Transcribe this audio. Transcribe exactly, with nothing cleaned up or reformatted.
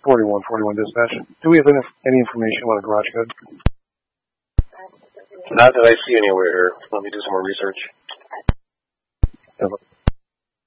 forty-one forty-one dispatch. Do we have any, any information on a garage code? Not that I see anywhere here. Let me do some more research. Yeah.